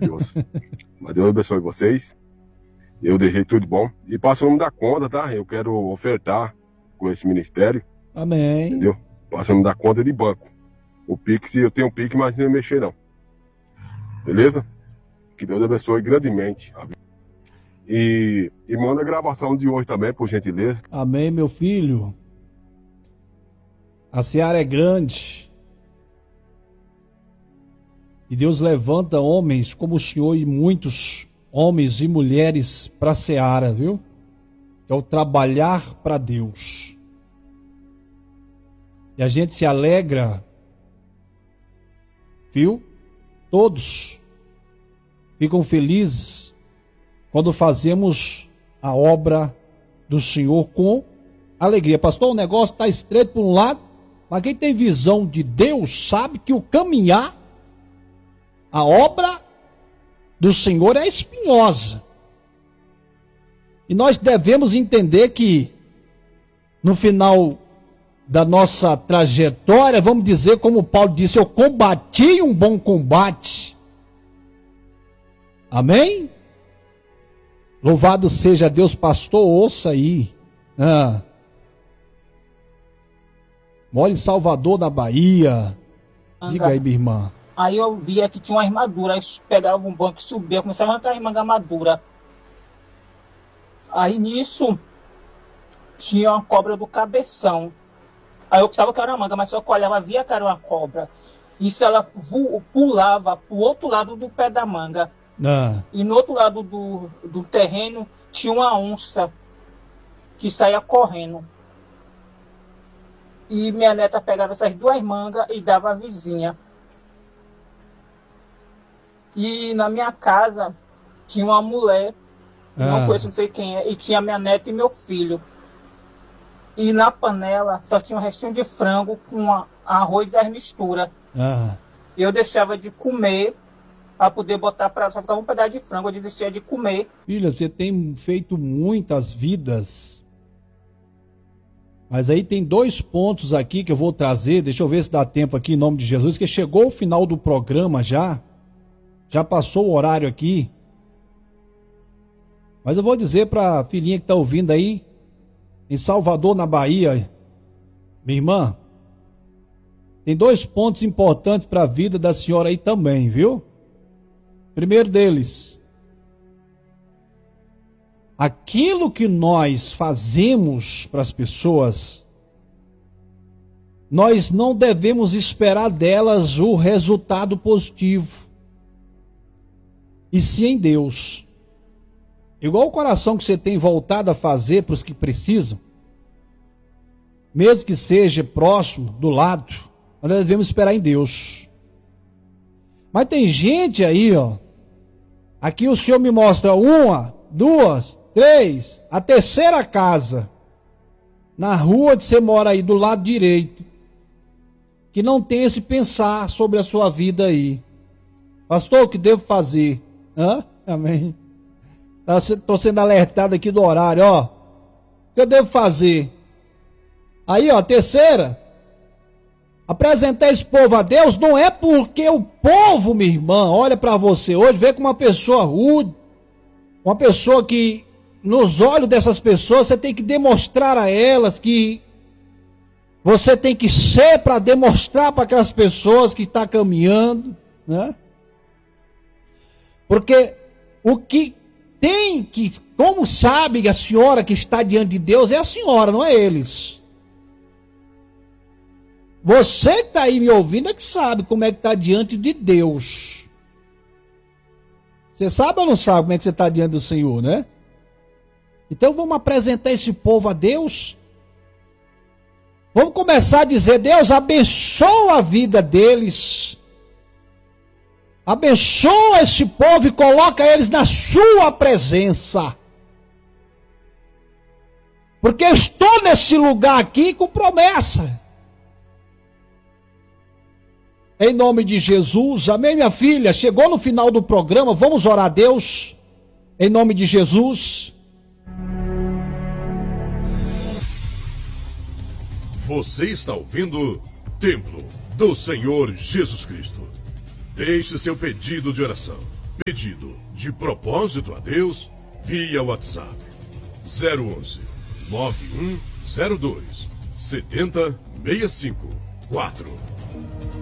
Deus. Mas Deus abençoe vocês. Eu deixei tudo bom. E passa o nome da conta, tá? Eu quero ofertar com esse ministério. Amém. Entendeu? Passa o nome da conta de banco. O Pix, eu tenho um Pix, mas não mexer não. Beleza? Que Deus abençoe grandemente. E manda a gravação de hoje também, por gentileza. Amém, meu filho. A seara é grande. E Deus levanta homens como o Senhor e muitos homens e mulheres para a seara, viu? Que é o trabalhar para Deus. E a gente se alegra, viu? Todos ficam felizes quando fazemos a obra do Senhor com alegria. Pastor, o negócio está estreito por um lado, mas quem tem visão de Deus sabe que o caminhar, a obra do Senhor é espinhosa. E nós devemos entender que no final da nossa trajetória, vamos dizer como Paulo disse, eu combati um bom combate. Amém? Louvado seja Deus. Pastor, ouça aí. Mora em Salvador, na Bahia. Diga aí, minha irmã. Aí eu via que tinha uma armadura, aí pegava um banco e subia, começava a arrancar a armadura. Aí nisso tinha uma cobra do cabeção. Aí eu pensava que era uma manga, mas só que eu olhava, via que era uma cobra. Isso ela pulava pro outro lado do pé da manga. E no outro lado do terreno tinha uma onça que saía correndo. E minha neta pegava essas duas mangas e dava à vizinha. E na minha casa tinha uma mulher, não conheço, não sei quem é, e tinha minha neta e meu filho. E na panela só tinha um restinho de frango com arroz e as misturas. Eu deixava de comer para poder botar para... Só ficava um pedaço de frango, eu desistia de comer. Filha, você tem feito muitas vidas. Mas aí tem 2 pontos aqui que eu vou trazer. Deixa eu ver se dá tempo aqui em nome de Jesus, que chegou o final do programa já. Já passou o horário aqui. Mas eu vou dizer para a filhinha que está ouvindo aí, em Salvador, na Bahia, minha irmã, tem 2 pontos importantes para a vida da senhora aí também, viu? Primeiro deles, aquilo que nós fazemos para as pessoas, nós não devemos esperar delas o resultado positivo, e sim em Deus. Igual o coração que você tem voltado a fazer para os que precisam, mesmo que seja próximo, do lado, nós devemos esperar em Deus. Mas tem gente aí, aqui o Senhor me mostra 1, 2, 3, a terceira casa, na rua que você mora aí, do lado direito, que não tem esse pensar sobre a sua vida aí. Pastor, o que devo fazer? Amém. Estou sendo alertado aqui do horário, O que eu devo fazer? Aí, a terceira, apresentar esse povo a Deus não é porque o povo, minha irmã, olha para você hoje, vê como uma pessoa rude, uma pessoa que, nos olhos dessas pessoas, você tem que demonstrar a elas que você tem que ser para demonstrar para aquelas pessoas que estão caminhando, né? Porque o que tem que, como sabe a senhora que está diante de Deus, é a senhora, não é eles. Você que está aí me ouvindo é que sabe como é que está diante de Deus. Você sabe ou não sabe como é que você está diante do Senhor, né? Então vamos apresentar esse povo a Deus. Vamos começar a dizer, Deus abençoa a vida deles. Abençoa esse povo e coloca eles na sua presença. Porque eu estou nesse lugar aqui com promessa. Em nome de Jesus, amém, minha filha? Chegou no final do programa, vamos orar a Deus. Em nome de Jesus. Você está ouvindo Templo do Senhor Jesus Cristo. Deixe seu pedido de oração Pedido de propósito a Deus via WhatsApp 011 9102 7065 4.